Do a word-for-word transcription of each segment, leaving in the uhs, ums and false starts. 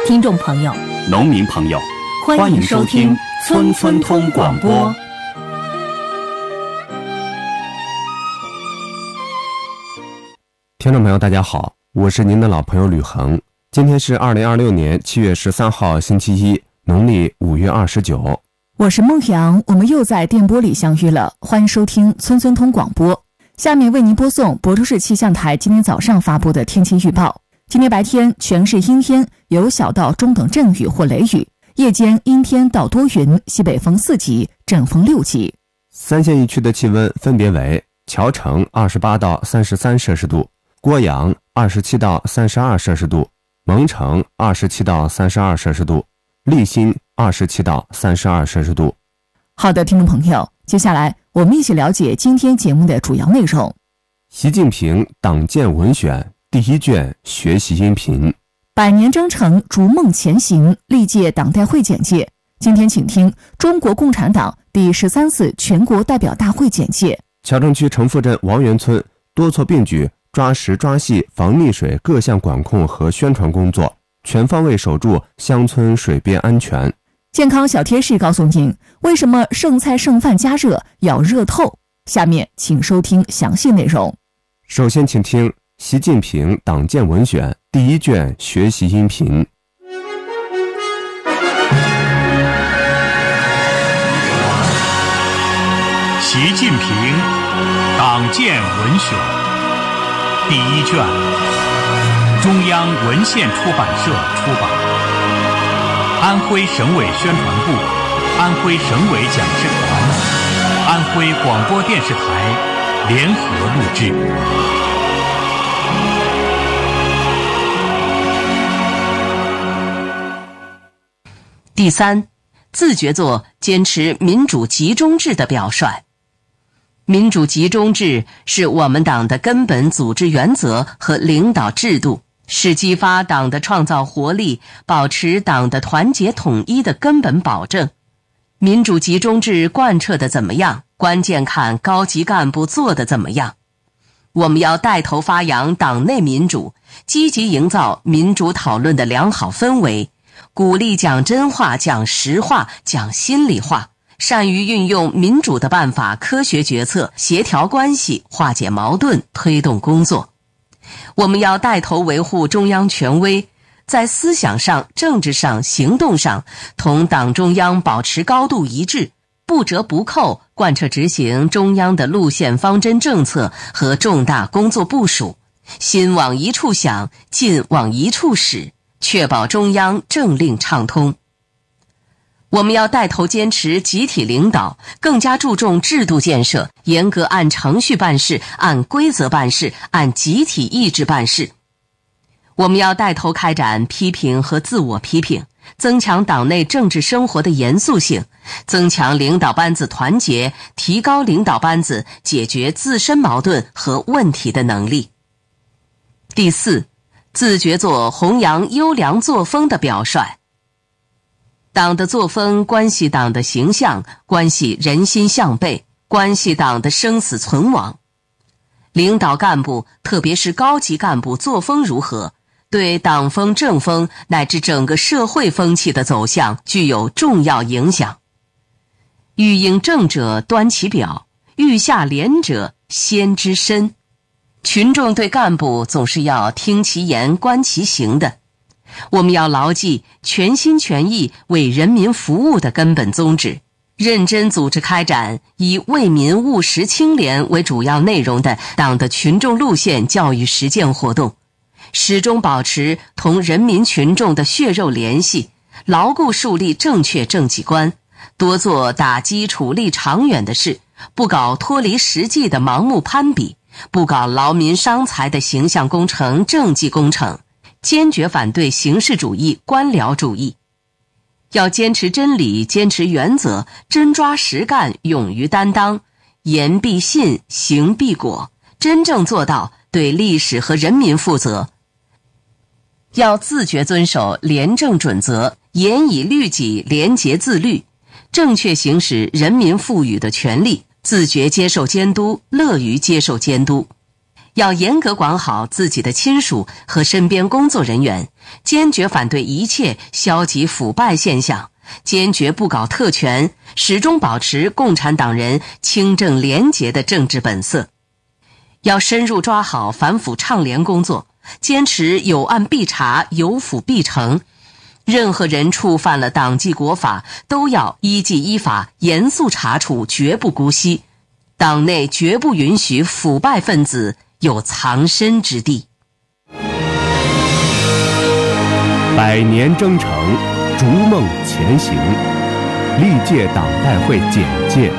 听众朋友、 农民朋友， 欢迎收听村村通广播。 听众朋友大家好，我是您的老朋友吕恒。今天是二零二六年七月十三号星期一，农历五月二十九。 我是孟阳，我们又在电波里相遇了，欢迎收听村村通广播。下面为您播送亳州市气象台今天早上发布的天气预报。今天白天全市阴天，有小到中等阵雨或雷雨，夜间阴天到多云，西北风四级，阵风六级。 三县一区的气温分别为谯城二十八到三十三摄氏度，郭阳二十七到三十二摄氏度，蒙城二十七到三十二摄氏度，利辛二十七到三十二摄氏度。 好的，听众朋友，接下来我们一起了解今天节目的主要内容。 习近平党建文选第一卷学习音频， 百年征程逐梦前行，历届党代会简介。今天请听中国共产党第十三次全国代表大会简介。 谯城区城附镇王园村多措并举，抓实抓细防溺水各项管控和宣传工作，全方位守住乡村水边安全。 健康小贴士告诉您，为什么剩菜剩饭加热要热透？下面请收听详细内容。 首先请听习近平党建文选第一卷学习音频。 习近平党建文选第一卷，中央文献出版社出版，安徽省委宣传部、安徽省委讲师团、安徽广播电视台联合录制。 第三，自觉做坚持民主集中制的表率。民主集中制是我们党的根本组织原则和领导制度，是激发党的创造活力、保持党的团结统一的根本保证。民主集中制贯彻的怎么样，关键看高级干部做的怎么样。我们要带头发扬党内民主，积极营造民主讨论的良好氛围，鼓励讲真话、讲实话、讲心里话，善于运用民主的办法，科学决策，协调关系，化解矛盾，推动工作。我们要带头维护中央权威，在思想上、政治上、行动上同党中央保持高度一致，不折不扣贯彻执行中央的路线方针政策和重大工作部署，心往一处想，劲往一处使，确保中央政令畅通。我们要带头坚持集体领导，更加注重制度建设，严格按程序办事，按规则办事，按集体意志办事。我们要带头开展批评和自我批评，增强党内政治生活的严肃性，增强领导班子团结，提高领导班子解决自身矛盾和问题的能力。第四，自觉做弘扬优良作风的表率。党的作风关系党的形象，关系人心向背，关系党的生死存亡。领导干部，特别是高级干部作风如何，对党风政风乃至整个社会风气的走向具有重要影响。欲应正者端其表，欲下廉者先知深。群众对干部总是要听其言观其行的，我们要牢记全心全意为人民服务的根本宗旨，认真组织开展以为民务实清廉为主要内容的党的群众路线教育实践活动，始终保持同人民群众的血肉联系，牢固树立正确政绩观，多做打基础立长远的事，不搞脱离实际的盲目攀比，不搞劳民伤财的形象工程、政绩工程，坚决反对形式主义、官僚主义。要坚持真理，坚持原则，真抓实干，勇于担当，言必信，行必果，真正做到对历史和人民负责。要自觉遵守廉政准则，严以律己，廉洁自律，正确行使人民赋予的权利，自觉接受监督，乐于接受监督。 要严格管好自己的亲属和身边工作人员，坚决反对一切消极腐败现象，坚决不搞特权，始终保持共产党人清正廉洁的政治本色。要深入抓好反腐倡廉工作，坚持有案必查，有腐必惩。任何人触犯了党纪国法，都要依纪依法严肃查处，绝不姑息。党内绝不允许腐败分子有藏身之地。 百年征程，逐梦前行。历届党代会简介。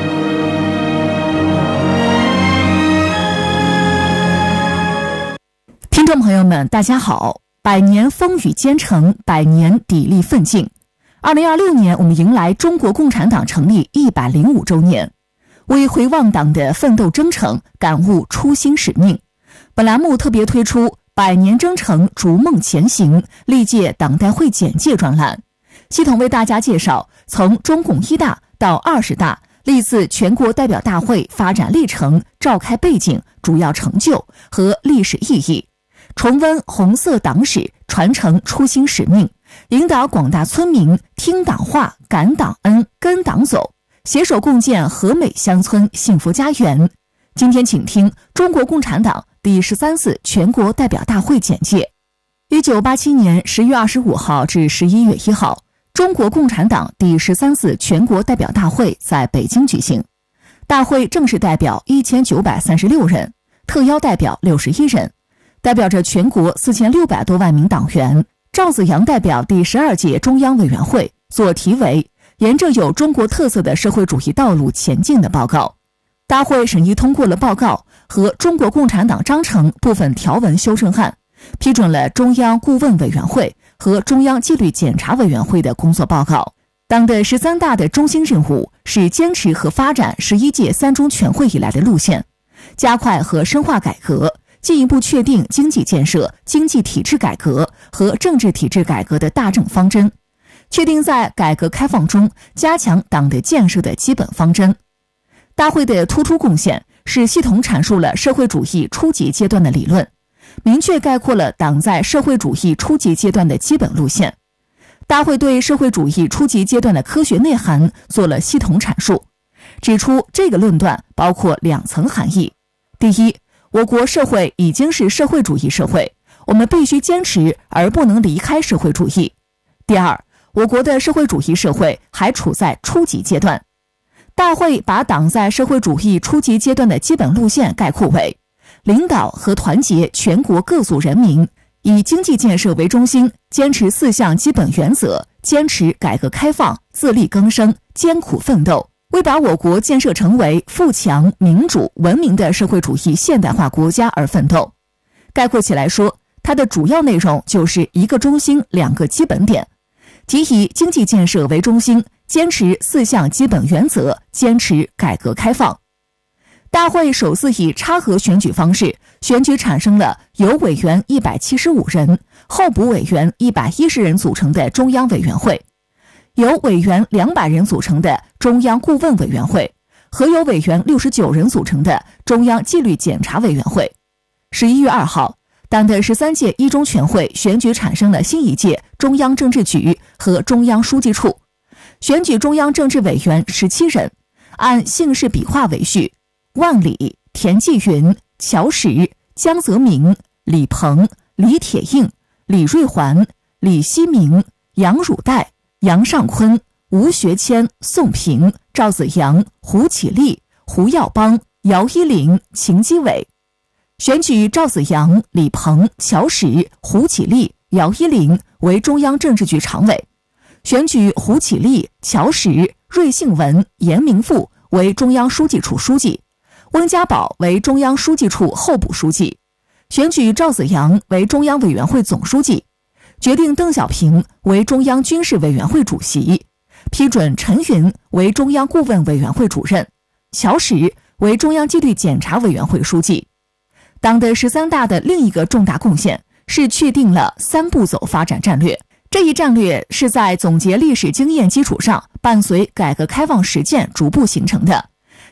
听众朋友们，大家好！百年风雨兼程，百年砥砺奋进。二零二六年，我们迎来中国共产党成立一百零五周年。为回望党的奋斗征程，感悟初心使命，本栏目特别推出百年征程逐梦前行历届党代会简介专栏，系统为大家介绍从中共一大到二十大历次全国代表大会发展历程、召开背景、主要成就和历史意义，重温红色党史，传承初心使命，引导广大村民听党话、感党恩、跟党走，携手共建和美乡村幸福家园。今天请听中国共产党第十三次全国代表大会简介。一九八七年十月二十五号至十一月一号，中国共产党第十三次全国代表大会在北京举行。大会正式代表一千九百三十六人，特邀代表六十一人，代表着全国四千六百多万名党员。赵紫阳代表第十二届中央委员会做题为沿着有中国特色的社会主义道路前进的报告。大会审议通过了报告和中国共产党章程部分条文修正案，批准了中央顾问委员会和中央纪律检查委员会的工作报告。党的十三大的中心任务是坚持和发展十一届三中全会以来的路线，加快和深化改革，进一步确定经济建设、经济体制改革和政治体制改革的大政方针，确定在改革开放中加强党的建设的基本方针。大会的突出贡献是系统阐述了社会主义初级阶段的理论，明确概括了党在社会主义初级阶段的基本路线。大会对社会主义初级阶段的科学内涵做了系统阐述，指出这个论断包括两层含义。第一，我国社会已经是社会主义社会，我们必须坚持而不能离开社会主义。第二，我国的社会主义社会还处在初级阶段。大会把党在社会主义初级阶段的基本路线概括为：领导和团结全国各族人民，以经济建设为中心，坚持四项基本原则，坚持改革开放，自力更生，艰苦奋斗，为把我国建设成为富强、民主、文明的社会主义现代化国家而奋斗。概括起来说，它的主要内容就是一个中心、两个基本点，即以经济建设为中心，坚持四项基本原则，坚持改革开放。大会首次以插合选举方式选举产生了由委员一百七十五人、候补委员一百一十人组成的中央委员会，由委员两百人组成的中央顾问委员会和由委员六十九人组成的中央纪律检查委员会。十一月二号，党的十三届一中全会选举产生了新一届中央政治局和中央书记处，选举中央政治委员十七人，按姓氏笔画为序：万里、田纪云、乔石、江泽民、李鹏、李铁映、李瑞环、李希明、杨汝岱、杨尚昆、吴学谦、宋平、赵紫阳、胡启立、胡耀邦、姚依林、秦基伟。选举赵紫阳、李鹏、乔石、胡启立、姚依林为中央政治局常委，选举胡启立、乔石、芮杏文、严明富为中央书记处书记，温家宝为中央书记处候补书记，选举赵紫阳为中央委员会总书记，决定邓小平为中央军事委员会主席，批准陈云为中央顾问委员会主任，乔石为中央纪律检查委员会书记。党的十三大的另一个重大贡献是确定了三步走发展战略。这一战略是在总结历史经验基础上，伴随改革开放实践逐步形成的，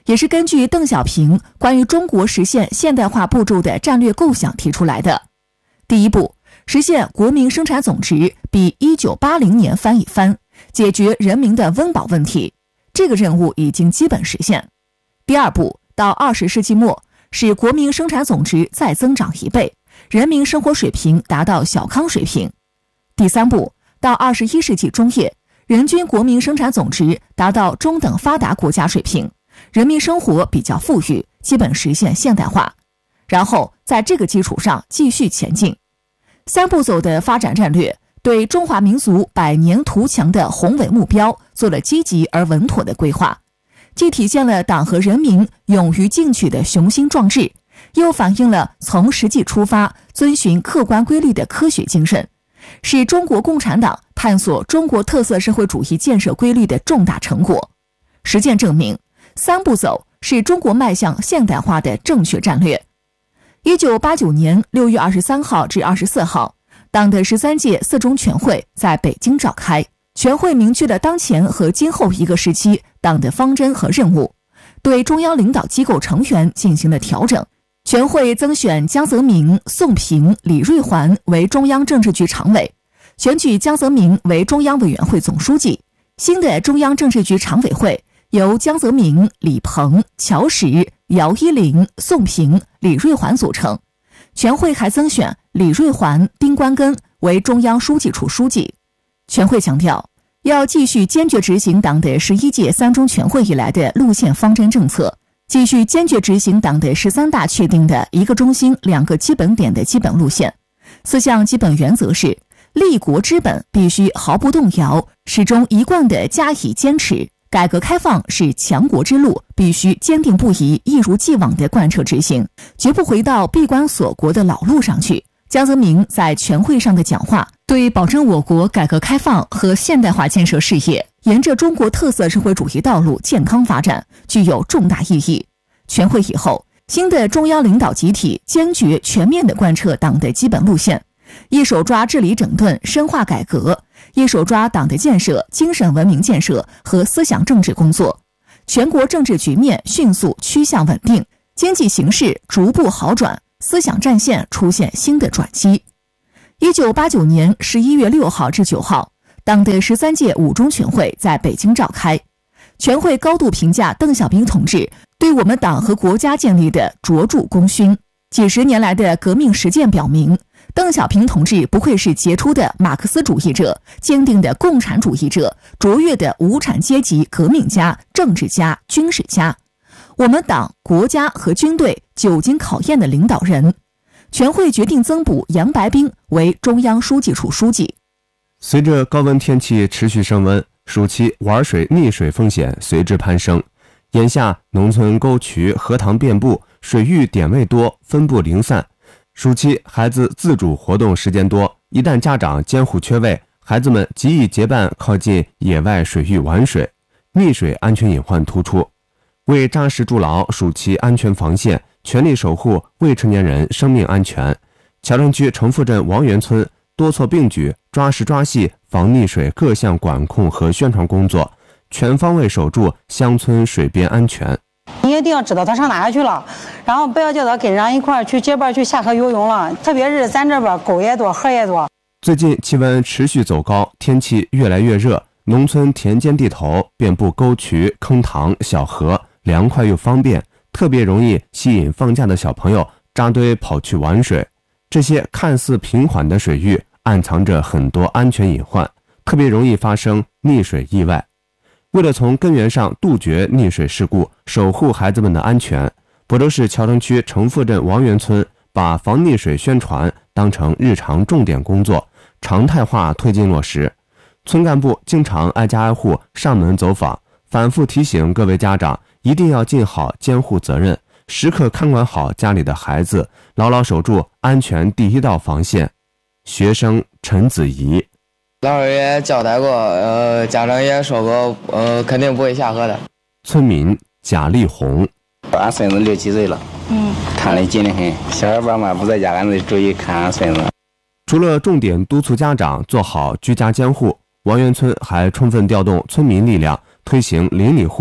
也是根据邓小平关于中国实现现代化步骤的战略构想提出来的。第一步，实现国民生产总值比一九八零年翻一番，解决人民的温饱问题，这个任务已经基本实现。第二步，到二十世纪末，使国民生产总值再增长一倍，人民生活水平达到小康水平。第三步，到二十一世纪中叶，人均国民生产总值达到中等发达国家水平，人民生活比较富裕，基本实现现代化。然后在这个基础上继续前进。三步走的发展战略对中华民族百年图强的宏伟目标做了积极而稳妥的规划，既体现了党和人民勇于进取的雄心壮志，又反映了从实际出发、遵循客观规律的科学精神，是中国共产党探索中国特色社会主义建设规律的重大成果。实践证明，三步走是中国迈向现代化的正确战略。一九八九年六月二十三号至二十四号，党的十三届四中全会在北京召开。全会明确了当前和今后一个时期党的方针和任务，对中央领导机构成员进行了调整。全会增选江泽民、宋平、李瑞环为中央政治局常委，选举江泽民为中央委员会总书记。新的中央政治局常委会由江泽民、李鹏、乔石、姚依林、宋平、李瑞环组成。全会还增选李瑞环、丁关根为中央书记处书记。全会强调，要继续坚决执行党的十一届三中全会以来的路线方针政策，继续坚决执行党的十三大确定的一个中心、两个基本点的基本路线。四项基本原则是：立国之本必须毫不动摇，始终一贯地加以坚持；改革开放是强国之路，必须坚定不移、一如既往地贯彻执行，绝不回到闭关锁国的老路上去。江泽民在全会上的讲话，对保证我国改革开放和现代化建设事业沿着中国特色社会主义道路健康发展具有重大意义。全会以后，新的中央领导集体坚决全面地贯彻党的基本路线，一手抓治理整顿、深化改革，一手抓党的建设、精神文明建设和思想政治工作。全国政治局面迅速趋向稳定，经济形势逐步好转，思想战线出现新的转机。一九八九年十一月六号至九号，党的十三届五中全会在北京召开。全会高度评价邓小平同志对我们党和国家建立的卓著功勋。几十年来的革命实践表明，邓小平同志不愧是杰出的马克思主义者、坚定的共产主义者、卓越的无产阶级革命家、政治家、军事家，我们党、国家和军队久经考验的领导人。全会决定增补杨白冰为中央书记处书记。 随着高温天气持续升温，暑期玩水溺水风险随之攀升。眼下农村沟渠荷塘遍布，水域点位多，分布零散。暑期孩子自主活动时间多，一旦家长监护缺位，孩子们极易结伴靠近野外水域玩水，溺水安全隐患突出。为扎实筑牢暑期安全防线，全力守护未成年人生命安全，桥城区城富镇王园村多措并举，抓实抓细防溺水各项管控和宣传工作，全方位守住乡村水边安全。 你一定要知道他上哪去了，然后不要叫他跟人一块去结伴去下河游泳了，特别是咱这边沟也多，河也多。 最近气温持续走高，天气越来越热，农村田间地头遍布沟渠、坑塘、小河，凉快又方便，特别容易吸引放假的小朋友扎堆跑去玩水。这些看似平缓的水域暗藏着很多安全隐患，特别容易发生溺水意外。为了从根源上杜绝溺水事故，守护孩子们的安全，亳州市桥城区城富镇王园村把防溺水宣传当成日常重点工作，常态化推进落实。村干部经常挨家挨户上门走访，反复提醒各位家长一定要尽好监护责任，时刻看管好家里的孩子，牢牢守住安全第一道防线。学生陈子怡， 老师也交代过，呃，家长也说过，呃，肯定不会下河的。 村民贾丽红， 俺孙子六七岁了，嗯，看得紧得很，小孩爸妈不在家，俺得注意看俺孙子。 除了重点督促家长做好居家监护，王园村还充分调动村民力量，推行邻里互助、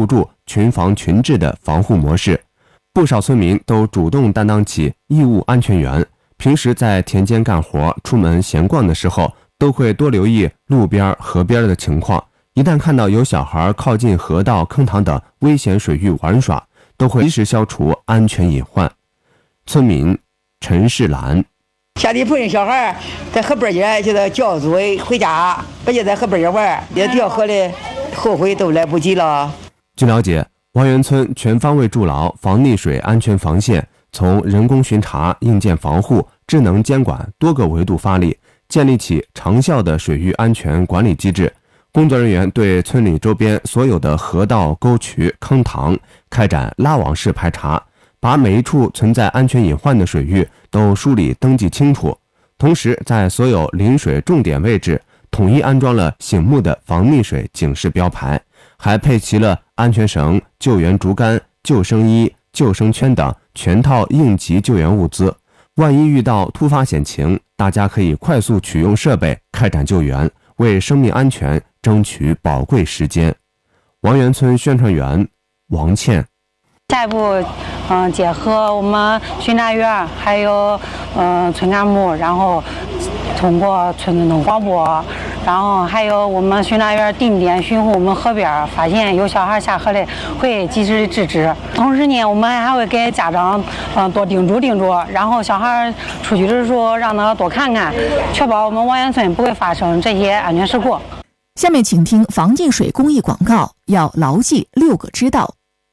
群防群治的防护模式。不少村民都主动担当起义务安全员，平时在田间干活、出门闲逛的时候，都会多留意路边、河边的情况。一旦看到有小孩靠近河道、坑塘等危险水域玩耍，都会及时消除安全隐患。村民陈世兰： 下地碰见小孩在河边儿去，就是叫组回家，别就在河边儿玩，也掉河里，后悔都来不及了。 据了解，王园村全方位筑牢防溺水安全防线，从人工巡查、硬件防护、智能监管多个维度发力，建立起长效的水域安全管理机制。工作人员对村里周边所有的河道、沟渠、坑塘开展拉网式排查，把每一处存在安全隐患的水域都梳理登记清楚。同时，在所有临水重点位置统一安装了醒目的防溺水警示标牌，还配齐了安全绳、救援竹竿、救生衣、救生圈等全套应急救援物资。万一遇到突发险情，大家可以快速取用设备开展救援，为生命安全争取宝贵时间。王园村宣传员王倩： 下一步，嗯，结合我们巡查员还有嗯村干部，然后通过村村的广播，然后还有我们巡查员定点巡护我们河边，发现有小孩下河里会及时制止。同时呢，我们还会给家长嗯多叮嘱叮嘱，然后小孩出去的时候让他多看看，确保我们王园村不会发生这些安全事故。 下面请听防溺水公益广告，要牢记六个知道。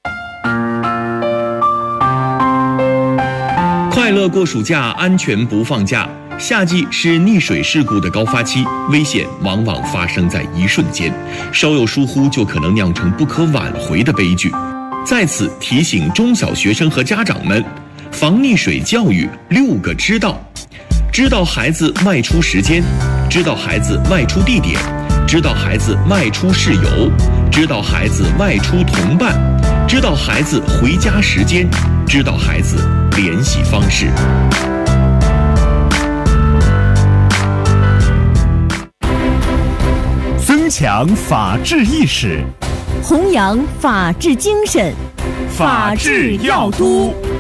快乐过暑假，安全不放假。夏季是溺水事故的高发期，危险往往发生在一瞬间，稍有疏忽就可能酿成不可挽回的悲剧。在此提醒中小学生和家长们，防溺水教育六个知道：知道孩子外出时间，知道孩子外出地点，知道孩子外出事由，知道孩子外出同伴，知道孩子回家时间，知道孩子联系方式。 增强法治意识， 弘扬法治精神， 法治要督。